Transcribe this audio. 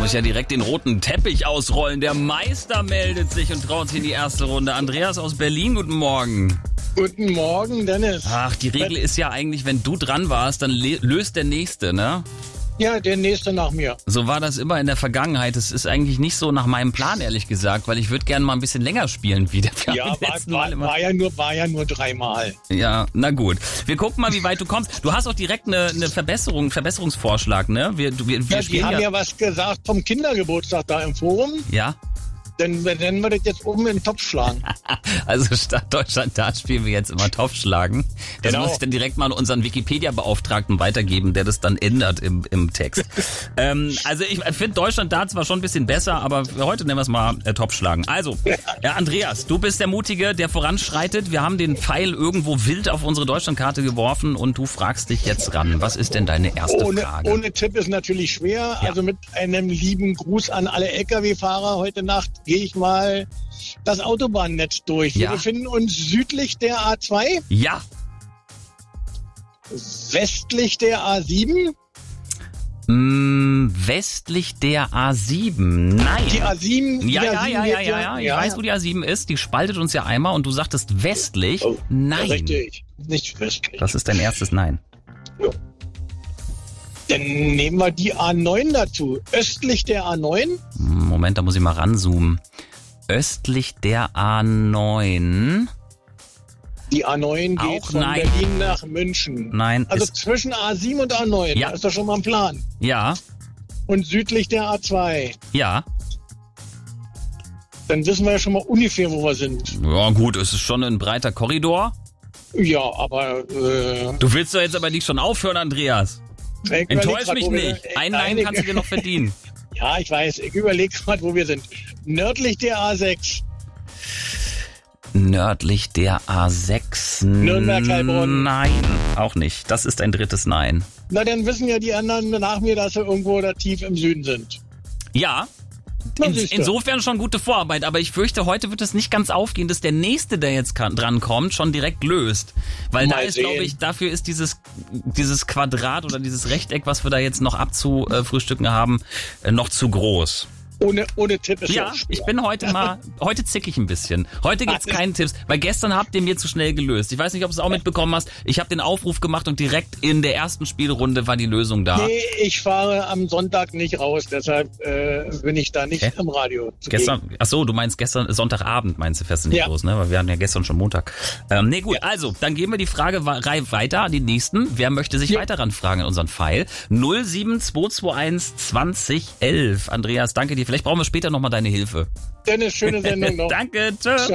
muss ja direkt den roten Teppich ausrollen. Der Meister meldet sich und traut sich in die erste Runde. Andreas aus Berlin, guten Morgen. Guten Morgen, Dennis. Ach, die Regel ist ja eigentlich, wenn du dran warst, dann löst der Nächste, ne? Ja, der Nächste nach mir. So war das immer in der Vergangenheit. Das ist eigentlich nicht so nach meinem Plan, ehrlich gesagt, weil ich würde gerne mal ein bisschen länger spielen wieder. Ja, war ja nur 3 Mal. Ja, na gut. Wir gucken mal, wie weit du kommst. Du hast auch direkt eine Verbesserungsvorschlag, ne? Wir Die haben ja was gesagt vom Kindergeburtstag da im Forum. Ja. Dann werden wir das jetzt oben in den Topf schlagen. Also statt Deutschland, da spielen wir jetzt immer Topf schlagen. Das muss ich dann direkt mal unseren Wikipedia-Beauftragten weitergeben, der das dann ändert im Text. Also ich finde Deutschland da zwar schon ein bisschen besser, aber für heute nennen wir es mal Topf schlagen. Also, Andreas, du bist der Mutige, der voranschreitet. Wir haben den Pfeil irgendwo wild auf unsere Deutschlandkarte geworfen und du fragst dich jetzt ran. Was ist denn deine erste Frage? Ohne Tipp ist natürlich schwer. Ja. Also mit einem lieben Gruß an alle Lkw-Fahrer heute Nacht gehe ich mal das Autobahnnetz durch. Wir befinden uns südlich der A2. Ja. Westlich der A7. Westlich der A7. Nein. Die A7. Ja. Ich weiß, wo die A7 ist. Die spaltet uns ja einmal und du sagtest westlich. Oh, nein. Richtig. Nicht westlich. Das ist dein erstes Nein. Ja. Dann nehmen wir die A9 dazu. Östlich der A9. Moment, da muss ich mal ranzoomen. Östlich der A9. Die A9 geht auch von Berlin nach München. Nein. Also zwischen A7 und A9. Ja. Da ist doch schon mal ein Plan. Ja. Und südlich der A2. Ja. Dann wissen wir ja schon mal ungefähr, wo wir sind. Ja gut, es ist schon ein breiter Korridor. Ja, aber... Du willst doch jetzt aber nicht schon aufhören, Andreas. Enttäusch mich nicht. Ein Nein kannst du dir noch verdienen. Ja, ich weiß. Ich überlege gerade, wo wir sind. Nördlich der A6. Nördlich der A6. Nürnberg-Heilbronn. Nein, auch nicht. Das ist ein drittes Nein. Na, dann wissen ja die anderen nach mir, dass sie irgendwo da tief im Süden sind. Ja. Insofern schon gute Vorarbeit, aber ich fürchte, heute wird es nicht ganz aufgehen, dass der Nächste, der jetzt dran kommt, schon direkt löst. Weil da ist, glaube ich, dafür ist dieses Quadrat oder dieses Rechteck, was wir da jetzt noch abzufrühstücken haben, noch zu groß. Ohne Tipp ist ja, ich bin heute zick ich ein bisschen. Heute gibt's keinen Tipps, weil gestern habt ihr mir zu schnell gelöst. Ich weiß nicht, ob du es auch mitbekommen hast. Ich habe den Aufruf gemacht und direkt in der ersten Spielrunde war die Lösung da. Nee, ich fahre am Sonntag nicht raus, deshalb bin ich da nicht im Radio. Achso, du meinst gestern, Sonntagabend meinst du, fährst du nicht los, ne? Weil wir hatten ja gestern schon Montag. Nee, gut, also, dann geben wir die Frage weiter an die nächsten. Wer möchte sich weiter ranfragen in unseren Pfeil? 07221 2011. Andreas, danke dir. Vielleicht brauchen wir später nochmal deine Hilfe. Dennis, schöne Sendung noch. Danke, tschüss.